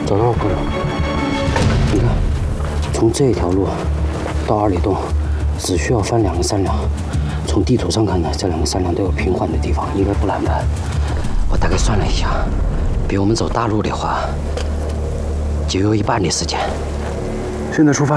找到朋友，你看，从这条路到二里洞，只需要翻2个山梁。从地图上看呢，这2个山梁都有平缓的地方，应该不难翻。我大概算了一下，比我们走大路的话，节约1半的时间。 现在出发。